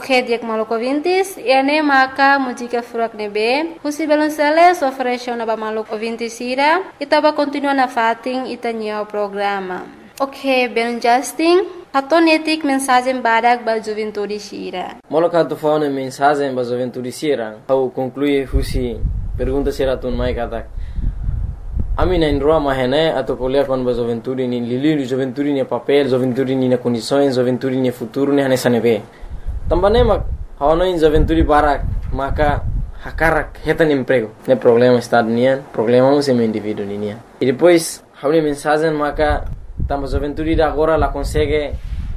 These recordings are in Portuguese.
Ok, dia maluco ouvintes, e ane maka música furak nebe, husi belonceles oferece na ba maluco ouvintes ira, itaba continua na fating itanya o programa. Ok, belon Justin, hatonetik mensagem badak ba juventude sira. Maluco hatu faune mensagem ba juventude sira, au conclui husi pergunta sira tun mai katak. Ami na indroa mahene atau kuliah kon ba juventude ni lili juventude ni papel, juventude ni na condições, juventude ni futuro ni hane sanebe. Tambane mak hawano in juventude barak maka hakarak hetan emprego. Ne problema estado nian, problema um sem indivíduo nian. E depois hawni mensagem maka tamba juventude da agora la consegue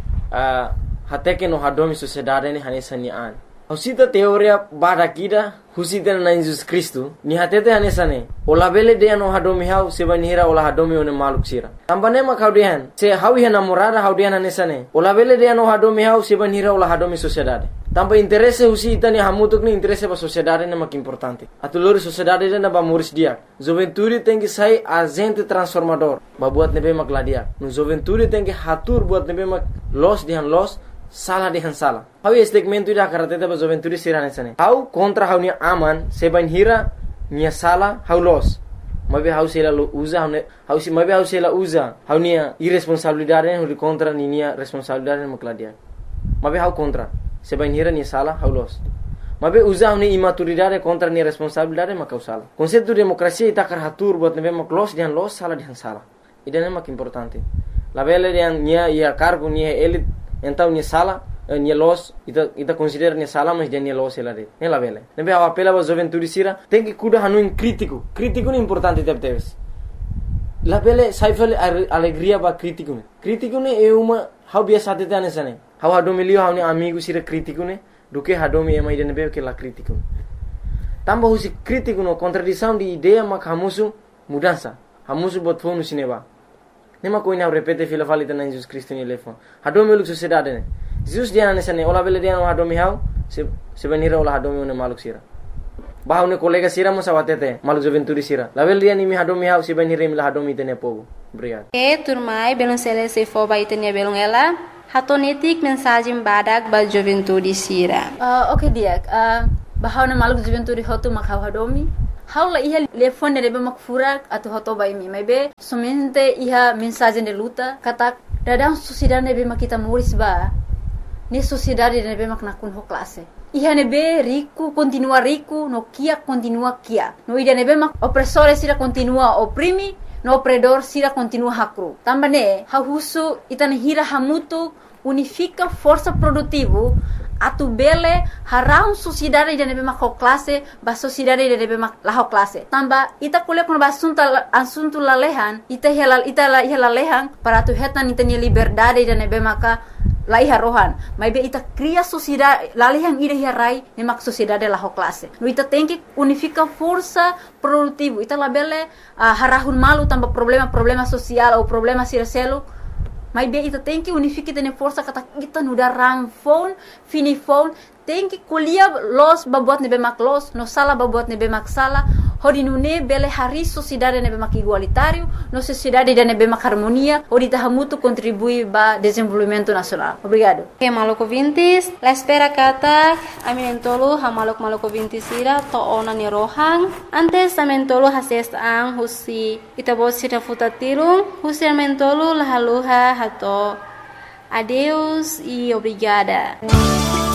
hateke no hadomi sociedade ni hane sanian. Husita teoria barakida husita na Jesus Cristo ni hatete hane sane. Ola bele de no hadomi hau seban hira ola hadomi one maluk sira. Tambane mak haudian se hawi hana morada haudian hane sane. Ola bele de no hadomi hau seban hira ola hadomi sociedade. Tampa interesse husita ni hamutuk ni interesse ba sociedade na mak importante. Atulori sociedade na ba muris dia. Juventude tem que sai agente transformador. Ba buat nebe mak ladia. No juventude tem que hatur buat nebe mak los dihan los salah dengan salah. Hau statement itu dah karate ba juventude sirane sane. Hau kontra hau ni aman seban hira nia salah hau los. Mabe hau sela uza hau si mabe hau sela uza. Hau nia irresponsabilidade hau kontra ni nia responsabilidade makladia. Mabe hau kontra seban hira nia salah hau los. Mabe uza hau ni imaturidade kontra nia responsabilidade makau salah. Konseptu demokrasi ita karatur buat nebe mak los dihan los salah dihan salah. Idane mak importante. La bele dihan nia ia cargo nia elit então ni sala ni los ita considera ni sala mas dia ni los ela de ela vele nebe a apela ba juventude sira tem que cuidar hanu crítico ni importante teves la vele saifale alegria ba crítico ne é uma how biasa tete anesane how hadomi lio how ni amigo sira crítico ne do que hadomi é mais de nebe que la crítico tamba husi crítico no contradição de ideia mak hamusu mudança hamusu bot fonu sineba nema ko ina repete fila falita na Jesus Cristo ni lefon hadomi luk sociedade ne Jesus dia na sane ola bele dia no hadomi hau se benira ola hadomi ne maluk sira bahau ne kolega sira mo sawatete maluk juventude sira la bele dia ni mi hadomi hau se benira mi la hadomi tene pogo obrigado turmai belon sele se fo ba itenia belon ela hatonetik mensagem badak ba juventude sira. Okay dia bahau na maluk juventude hotu makau hadomi haula iha telefone de mak furak atau hoto bai mi maybe somente iha mensagem de luta kata dadang sociedade nebe mak kita muris ba ni sociedade nebe mak nakun ho classe iha nebe rico continua rico no kia continua kia no ida nebe mak opressore sira continua oprimi no opredor sira continua hakru tambane hahusu itane hira hamutu unifica força produtivo atu bele harau sociedade de nebe mak classe ba sociedade de nebe mak la classe tamba ita kuliah kono asunto lalehan ita lalehan para tu hetan ita ni liberdade de nebe maka lai harohan mai be ita cria sociedade lalehan ida hirai ne mak sociedade la classe no ita tem que unifica força produtivo ita la bele harahun malu tamba problema social ou problema siraselo mas bem, ita tem que unificar tene força kata kita nuda ramfon, finifon, tem que colher los babuat nebe mak los, no sala babuat nebe mak sala, hodi nune bele hari sociedade nebe mak igualitário, no sociedade de nebe mak harmonia, hodi tahamutu contribui ba desenvolvimento nacional. Obrigado. Okay, maluco vintis, la espera kata, aminentolo ha maluco vintis ira to ona ni rohang, antes amentolo hases ang husi itabos sira futatirung, husi amentolo lahaluha hato. Adeus e obrigada.